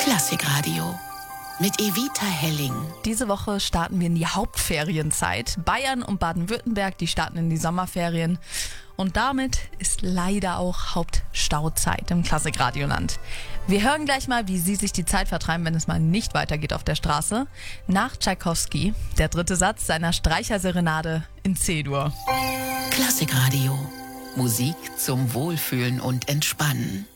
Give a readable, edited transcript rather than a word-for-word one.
Klassikradio mit Evita Helling. Diese Woche starten wir in die Hauptferienzeit. Bayern und Baden-Württemberg, die starten in die Sommerferien. Und damit ist leider auch Hauptstauzeit im Klassikradioland. Wir hören gleich mal, wie Sie sich die Zeit vertreiben, wenn es mal nicht weitergeht auf der Straße. Nach Tschaikowski, der dritte Satz seiner Streicherserenade in C-Dur. Klassikradio. Musik zum Wohlfühlen und Entspannen.